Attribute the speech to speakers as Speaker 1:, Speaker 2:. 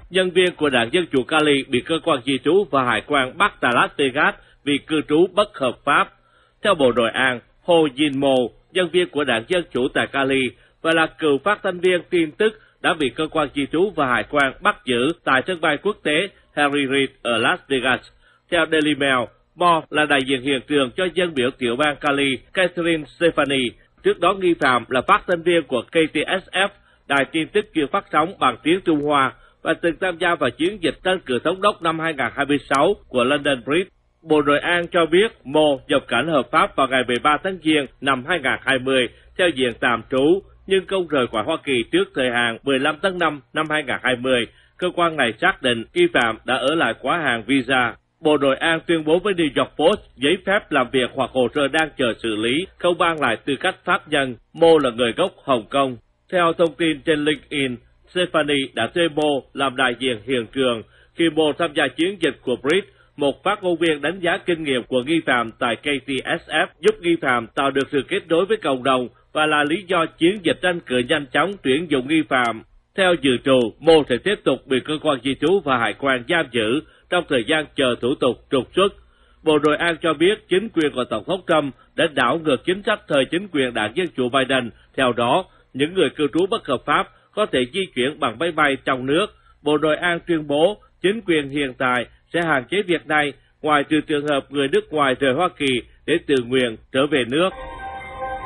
Speaker 1: nhân viên của đảng Dân chủ Cali bị cơ quan di trú và hải quan bắt tại Las Vegas vì cư trú bất hợp pháp. Theo Bộ Nội an, Ho Jin-mo, nhân viên của đảng Dân chủ tại Cali và là cựu phát thanh viên tin tức đã bị cơ quan di trú và hải quan bắt giữ tại sân bay quốc tế Harry Reid ở Las Vegas. Theo Daily Mail, Mo là đại diện hiện trường cho dân biểu tiểu bang Cali Catherine Stefani. Trước đó nghi phạm là phát thanh viên của KTSF, đài tin tức chuyên phát sóng bằng tiếng Trung Hoa và từng tham gia vào chiến dịch tranh cử thống đốc năm 2026 của London Bridge. Bộ Nội an cho biết Mo nhập cảnh hợp pháp vào ngày 13 tháng Giêng năm 2020 theo diện tạm trú, nhưng không rời khỏi Hoa Kỳ trước thời hạn 15 tháng 5 năm 2020. Cơ quan này xác định nghi phạm đã ở lại quá hạn visa. Bộ Nội an tuyên bố với New York Post giấy phép làm việc hoặc hồ sơ đang chờ xử lý không mang lại tư cách pháp nhân. Mo là người gốc Hồng Kông. Theo thông tin trên LinkedIn, Stephanie đã thuê Mo làm đại diện hiện trường khi Mo tham gia chiến dịch của Bridge. Một phát ngôn viên đánh giá kinh nghiệm của nghi phạm tại KTSF giúp nghi phạm tạo được sự kết nối với cộng đồng và là lý do chiến dịch tranh cử nhanh chóng tuyển dụng nghi phạm. Theo dự trù, Mo sẽ tiếp tục bị cơ quan di trú và hải quan giam giữ trong thời gian chờ thủ tục trục xuất. Bộ Nội an cho biết chính quyền của Tổng thống Trump đã đảo ngược chính sách thời chính quyền đảng Dân chủ Biden. Theo đó, những người cư trú bất hợp pháp có thể di chuyển bằng máy bay trong nước. Bộ Nội an tuyên bố chính quyền hiện tại sẽ hạn chế việc này, ngoài trừ trường hợp người nước ngoài rời Hoa Kỳ để tự nguyện trở về nước.